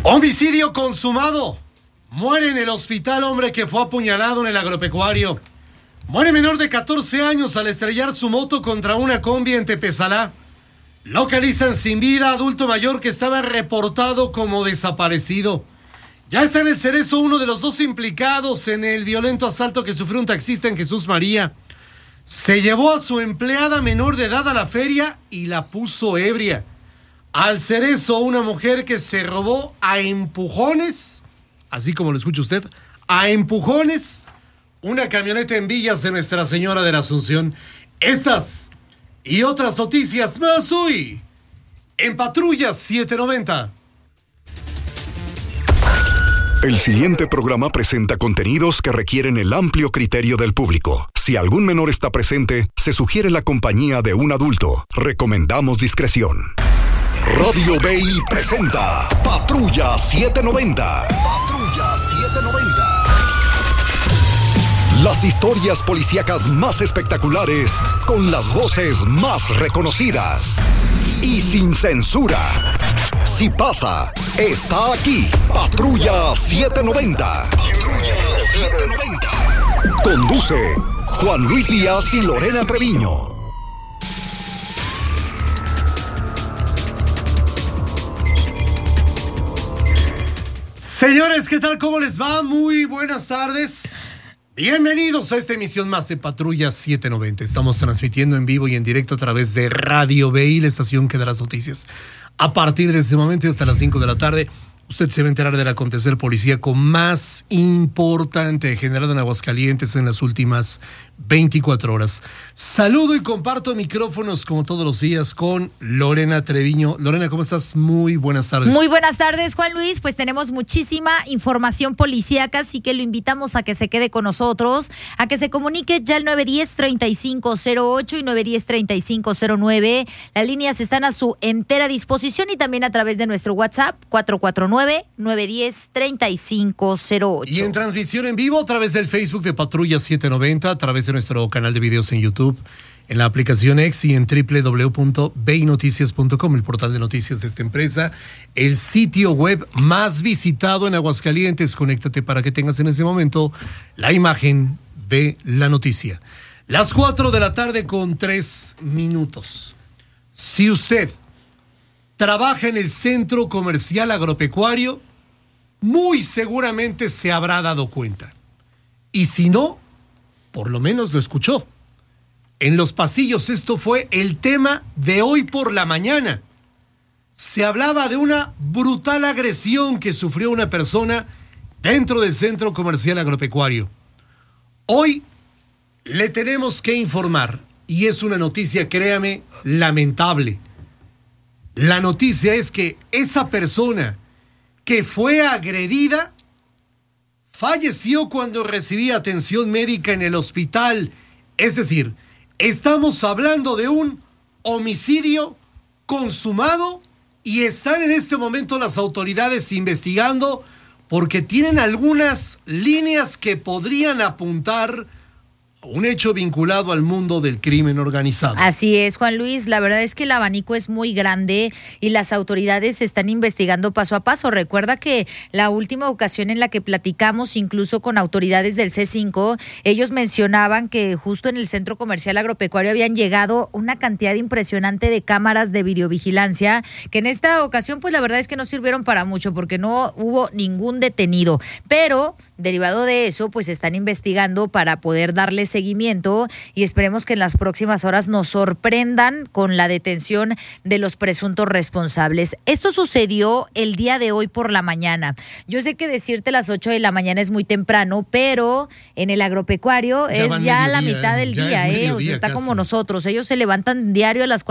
Homicidio consumado. Muere en el hospital hombre que fue apuñalado en el agropecuario. Muere menor de 14 años al estrellar su moto contra una combi en Tepezalá. Localizan sin vida a adulto mayor que estaba reportado como desaparecido. Ya está en el Cerezo uno de los dos implicados en el violento asalto que sufrió un taxista en Jesús María. Se llevó a su empleada menor de edad a la feria y la puso ebria. Al Cerezo, una mujer que se robó a empujones, así como lo escucha usted, a empujones, una camioneta en Villas de Nuestra Señora de la Asunción. Estas y otras noticias más hoy en Patrulla 790. El siguiente programa presenta contenidos que requieren el amplio criterio del público. Si algún menor está presente, se sugiere la compañía de un adulto. Recomendamos discreción. Radio Bay presenta Patrulla 790. Patrulla 790. Las historias policíacas más espectaculares con las voces más reconocidas y sin censura. Si pasa, está aquí. Patrulla 790. Patrulla 790. Conduce Juan Luis Díaz y Lorena Treviño. Señores, ¿qué tal? ¿Cómo les va? Muy buenas tardes. Bienvenidos a esta emisión más de Patrulla 790. Estamos transmitiendo en vivo y en directo a través de Radio BI, la estación que da las noticias. A partir de este momento y hasta las 5 de la tarde, usted se va a enterar del acontecer policíaco más importante generado en Aguascalientes en las últimas 24 horas. Saludo y comparto micrófonos como todos los días con Lorena Treviño. Lorena, ¿cómo estás? Muy buenas tardes. Muy buenas tardes, Juan Luis. Pues tenemos muchísima información policíaca, así que lo invitamos a que se quede con nosotros, a que se comunique ya al 910-3508 y 910-3509. Las líneas están a su entera disposición y también a través de nuestro WhatsApp 449-910-3508. Y en transmisión en vivo a través del Facebook de Patrulla 790, a través de nuestro canal de videos en YouTube, en la aplicación X y en www.beinoticias.com, el portal de noticias de esta empresa, el sitio web más visitado en Aguascalientes. Conéctate para que tengas en ese momento la imagen de la noticia. Las 4 de la tarde con 3 minutos. Si usted trabaja en el Centro Comercial Agropecuario, muy seguramente se habrá dado cuenta. Y si no, por lo menos lo escuchó. En los pasillos esto fue el tema de hoy por la mañana. Se hablaba de una brutal agresión que sufrió una persona dentro del Centro Comercial Agropecuario. Hoy le tenemos que informar, y es una noticia, créame, lamentable. La noticia es que esa persona que fue agredida falleció cuando recibía atención médica en el hospital. Es decir, estamos hablando de un homicidio consumado y están en este momento las autoridades investigando porque tienen algunas líneas que podrían apuntar un hecho vinculado al mundo del crimen organizado. Así es, Juan Luis. La verdad es que el abanico es muy grande y las autoridades están investigando paso a paso. Recuerda que la última ocasión en la que platicamos, incluso con autoridades del C5, ellos mencionaban que justo en el Centro Comercial Agropecuario habían llegado una cantidad impresionante de cámaras de videovigilancia, que en esta ocasión, pues la verdad es que no sirvieron para mucho porque no hubo ningún detenido. Pero, derivado de eso, pues están investigando para poder darles seguimiento y esperemos que en las próximas horas nos sorprendan con la detención de los presuntos responsables. Esto sucedió el día de hoy por la mañana. Yo sé que decirte las 8 de la mañana es muy temprano, pero en el agropecuario es ya la mitad del día, o sea, está como nosotros. Ellos se levantan diario a las